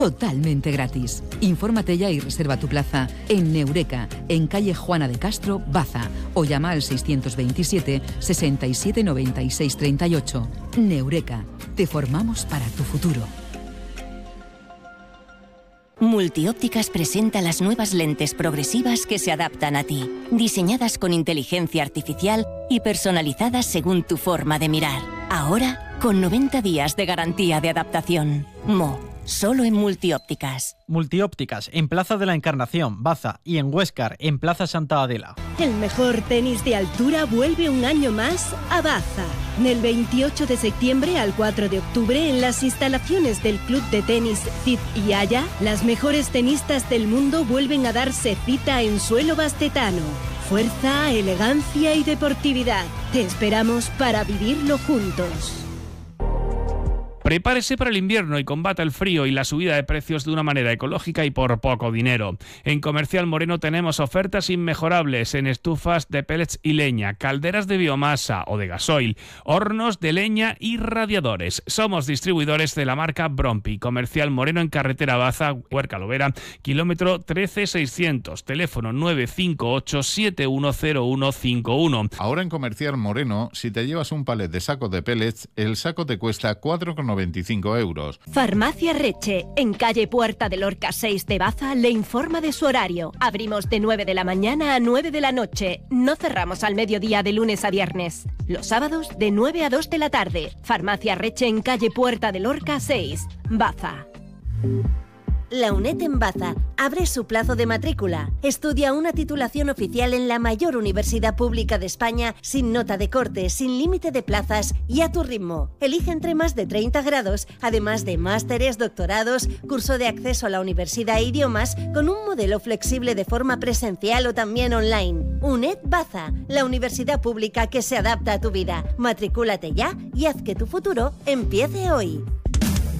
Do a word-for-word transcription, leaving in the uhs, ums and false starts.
totalmente gratis. Infórmate ya y reserva tu plaza en Neureka, en calle Juana de Castro, Baza, o llama al seiscientos veintisiete, sesenta y siete, noventa y seis, treinta y ocho. Neureka, te formamos para tu futuro. Multiópticas presenta las nuevas lentes progresivas que se adaptan a ti, diseñadas con inteligencia artificial y personalizadas según tu forma de mirar. Ahora, con noventa días de garantía de adaptación. Mo, solo en Multiópticas. Multiópticas, en Plaza de la Encarnación, Baza, y en Huéscar, en Plaza Santa Adela. El mejor tenis de altura vuelve un año más a Baza. Del veintiocho de septiembre al cuatro de octubre, en las instalaciones del Club de Tenis Cid y Haya, las mejores tenistas del mundo vuelven a darse cita en suelo bastetano. Fuerza, elegancia y deportividad. Te esperamos para vivirlo juntos. Prepárese para el invierno y combata el frío y la subida de precios de una manera ecológica y por poco dinero. En Comercial Moreno tenemos ofertas inmejorables en estufas de pellets y leña, calderas de biomasa o de gasoil, hornos de leña y radiadores. Somos distribuidores de la marca Brompi. Comercial Moreno en carretera Baza, Huerca Lovera, kilómetro trece seiscientos, teléfono nueve cinco ocho, siete uno cero uno cinco uno. Ahora en Comercial Moreno, si te llevas un palet de saco de pellets, el saco te cuesta cuatro con veinticinco euros. Farmacia Reche, en calle Puerta de Lorca seis de Baza, le informa de su horario. Abrimos de nueve de la mañana a nueve de la noche. No cerramos al mediodía de lunes a viernes. Los sábados de nueve a dos de la tarde. Farmacia Reche en calle Puerta de Lorca seis, Baza. La UNED en Baza abre su plazo de matrícula. Estudia una titulación oficial en la mayor universidad pública de España sin nota de corte, sin límite de plazas y a tu ritmo. Elige entre más de treinta grados, además de másteres, doctorados, curso de acceso a la universidad e idiomas con un modelo flexible de forma presencial o también online. UNED Baza, la universidad pública que se adapta a tu vida. Matricúlate ya y haz que tu futuro empiece hoy.